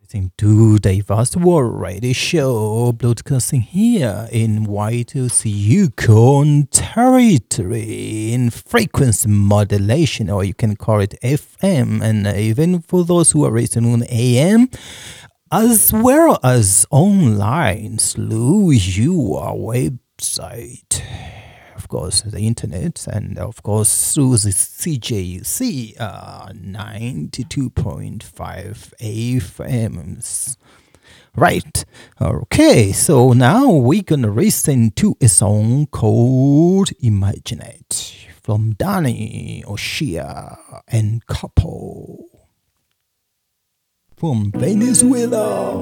Listening to the Vast World Radio Show, broadcasting here in Y2C Yukon territory in frequency modulation, or you can call it FM, and even for those who are listening on AM, as well as online through your website. Of course, the internet, and of course through the CJC 92.5 FMs. Right. Okay, so now we're gonna listen to a song called Imagine It from Danny Oshia and Couple from Venezuela.